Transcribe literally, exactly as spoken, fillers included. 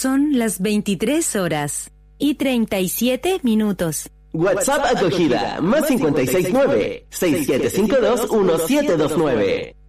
Son las veintitrés horas y treinta y siete minutos. WhatsApp acogida, más cincuenta y seis nueve, seis siete cinco dos, uno siete dos nueve.